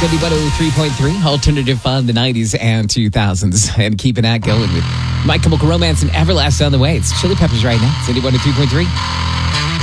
Cindy 103.3, alternative fun, the 90s and 2000s. And keeping that going with My Chemical Romance and Everlast on the way. It's Chili Peppers right now. Cindy 103.3.